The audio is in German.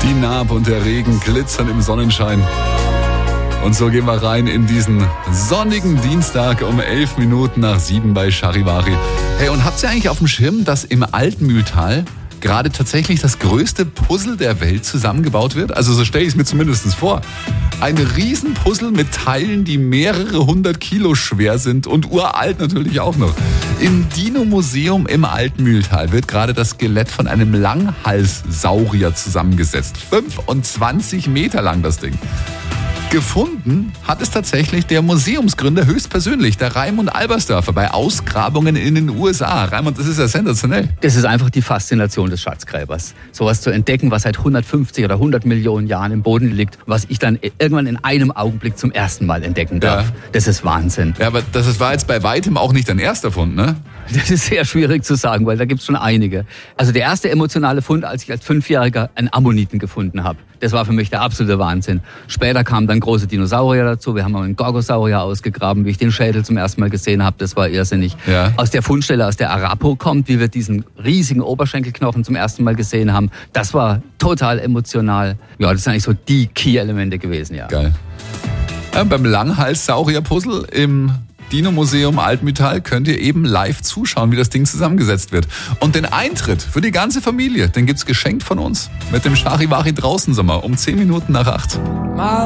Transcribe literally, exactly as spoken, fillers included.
Die Naab und der Regen glitzern im Sonnenschein. Und so gehen wir rein in diesen sonnigen Dienstag um elf Minuten nach sieben bei Charivari. Hey, und habt ihr eigentlich auf dem Schirm, dass im Altmühltal gerade tatsächlich das größte Puzzle der Welt zusammengebaut wird? Also so stelle ich es mir zumindest vor. Ein Riesenpuzzle mit Teilen, die mehrere hundert Kilo schwer sind und uralt natürlich auch noch. Im Dino-Museum im Altmühltal wird gerade das Skelett von einem Langhalssaurier zusammengesetzt. fünfundzwanzig Meter lang das Ding. Gefunden hat es tatsächlich der Museumsgründer höchstpersönlich, der Raimund Albersdörfer, bei Ausgrabungen in den U S A. Raimund, das ist ja sensationell. Das ist einfach die Faszination des Schatzgräbers. Sowas zu entdecken, was seit hundertfünfzig oder hundert Millionen Jahren im Boden liegt, was ich dann irgendwann in einem Augenblick zum ersten Mal entdecken darf. Ja. Das ist Wahnsinn. Ja, aber das war jetzt bei weitem auch nicht dein erster Fund, ne? Das ist sehr schwierig zu sagen, weil da gibt's schon einige. Also der erste emotionale Fund, als ich als Fünfjähriger einen Ammoniten gefunden habe. Das war für mich der absolute Wahnsinn. Später kamen dann große Dinosaurier dazu. Wir haben einen Gorgosaurier ausgegraben, wie ich den Schädel zum ersten Mal gesehen habe. Das war irrsinnig. Ja. Aus der Fundstelle, aus der Arapo kommt, wie wir diesen riesigen Oberschenkelknochen zum ersten Mal gesehen haben. Das war total emotional. Ja, das sind eigentlich so die Key-Elemente gewesen, ja. Geil. Ja, beim Langhals-Saurier-Puzzle im Dino-Museum Altmühltal könnt ihr eben live zuschauen, wie das Ding zusammengesetzt wird. Und den Eintritt für die ganze Familie, den gibt's geschenkt von uns mit dem Charivari Draußensommer um zehn Minuten nach acht.